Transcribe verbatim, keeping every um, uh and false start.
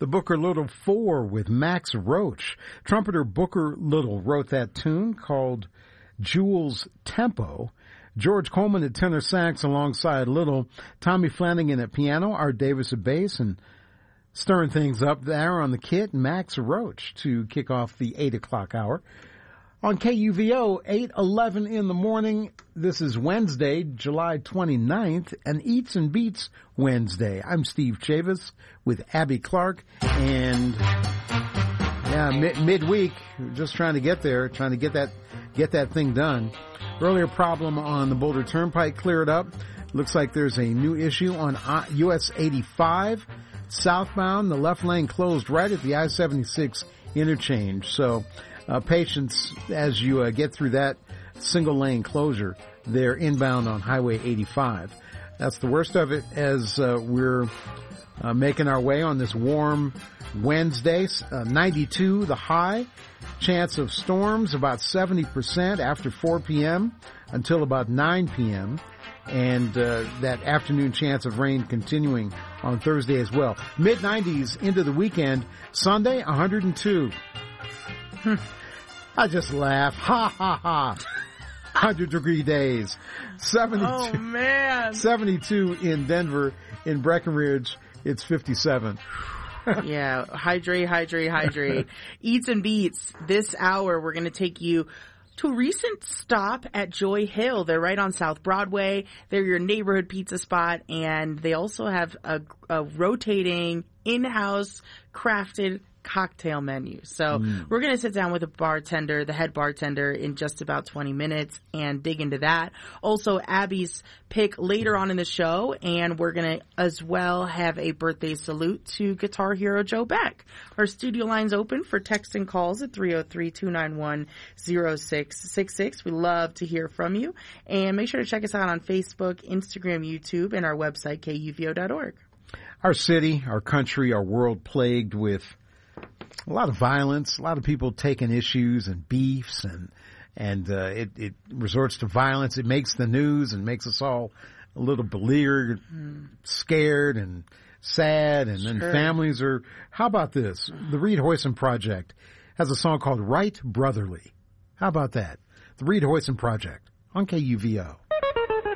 the Booker Little Four with Max Roach. Trumpeter Booker Little wrote that tune called Jules Tempo. George Coleman at tenor sax alongside Little. Tommy Flanagan at piano. Art Davis at bass. And stirring things up there on the kit, Max Roach to kick off the eight o'clock hour. On K U V O, eight eleven in the morning. This is Wednesday, July twenty-ninth, an Eats and Beats Wednesday. I'm Steve Chavis with Abby Clark, and yeah, mid- midweek, just trying to get there, trying to get that get that thing done. Earlier problem on the Boulder Turnpike cleared up. Looks like there's a new issue on U S eighty-five southbound. The left lane closed right at the I seventy-six interchange. So uh, patience as you uh, get through that single lane closure there inbound on Highway eighty-five. That's the worst of it as uh, we're uh, making our way on this warm Wednesday. Uh, ninety-two the high. Chance of storms about seventy percent after four p.m. until about nine p.m. And uh, that afternoon chance of rain continuing on Thursday as well. mid nineties into the weekend. Sunday, one hundred two. I just laugh. Ha, ha, ha. one hundred degree days. seventy-two. Oh, man. seventy-two in Denver. In Breckenridge, it's fifty-seven. Yeah, hydrate, hydrate, hydrate. Eats and Beats. This hour, we're going to take you to a recent stop at Joy Hill. They're right on South Broadway. They're your neighborhood pizza spot, and they also have a, a rotating, in-house crafted cocktail menu. So mm. we're going to sit down with a bartender, the head bartender, in just about twenty minutes and dig into that. Also, Abby's pick later on in the show, and we're going to as well have a birthday salute to guitar hero Joe Beck. Our studio line's open for text and calls at three oh three, two nine one, oh six six six. We love to hear from you. And make sure to check us out on Facebook, Instagram, YouTube, and our website, K U V O dot org. Our city, our country, our world plagued with a lot of violence, a lot of people taking issues and beefs, and and uh, it, it resorts to violence. It makes the news and makes us all a little beleaguered, mm. scared, and sad. And then sure. families are, how about this? The Reed Hoyson Project has a song called Right Brotherly. How about that? The Reed Hoyson Project on K U V O.